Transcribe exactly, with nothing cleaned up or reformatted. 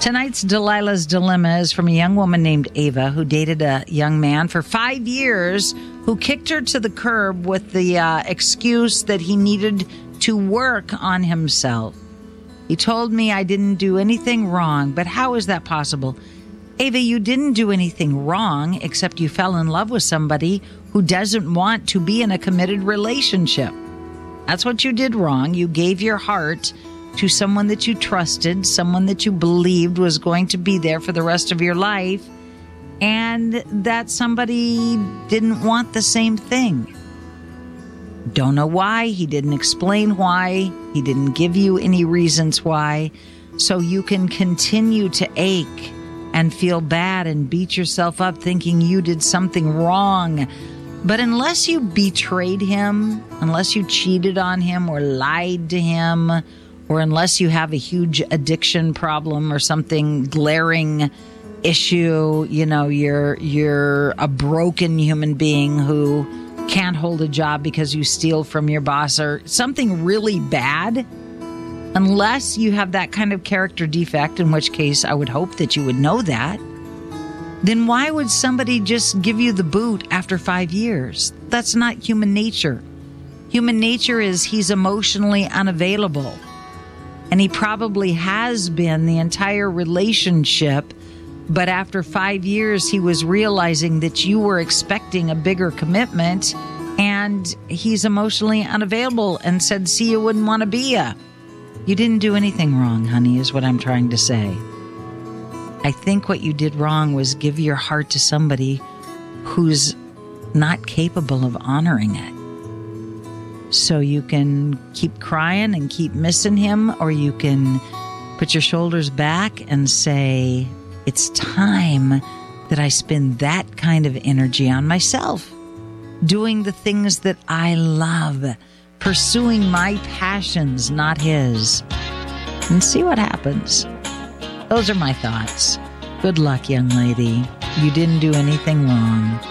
Tonight's Delilah's Dilemma is from a young woman named Ava who dated a young man for five years who kicked her to the curb with the uh, excuse that he needed to work on himself. He told me I didn't do anything wrong, but how is that possible? Ava, you didn't do anything wrong except you fell in love with somebody who doesn't want to be in a committed relationship. That's what you did wrong. You gave your heart to someone that you trusted, someone that you believed was going to be there for the rest of your life, and that somebody didn't want the same thing. Don't know why. He didn't explain why. He didn't give you any reasons why. So you can continue to ache and feel bad and beat yourself up thinking you did something wrong. But unless you betrayed him, unless you cheated on him or lied to him, or unless you have a huge addiction problem or something glaring issue, you know, you're you're a broken human being who can't hold a job because you steal from your boss or something really bad, unless you have that kind of character defect, in which case I would hope that you would know that, then why would somebody just give you the boot after five years? That's not human nature. Human nature is he's emotionally unavailable. And he probably has been the entire relationship, but after five years, he was realizing that you were expecting a bigger commitment, and he's emotionally unavailable and said, see, you wouldn't want to be ya. You didn't do anything wrong, honey, is what I'm trying to say. I think what you did wrong was give your heart to somebody who's not capable of honoring it. So you can keep crying and keep missing him, or you can put your shoulders back and say, it's time that I spend that kind of energy on myself, doing the things that I love, pursuing my passions, not his, and see what happens. Those are my thoughts. Good luck, young lady. You didn't do anything wrong.